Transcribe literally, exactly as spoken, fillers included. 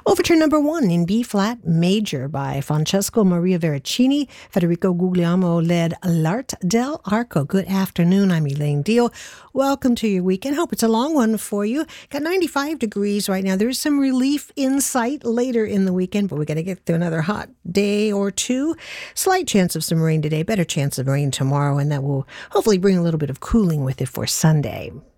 Overture number one in B-flat major by Francesco Maria Veracini. Federico Guglielmo led L'Arte dell'Arco. Good afternoon. I'm Elaine Deal. Welcome to your weekend. Hope it's a long one for you. Got ninety-five degrees right now. There's some relief in sight later in the weekend, but we got to get through another hot day or two. Slight chance of some rain today, better chance of rain tomorrow, and that will hopefully bring a little bit of cooling with it for Sunday.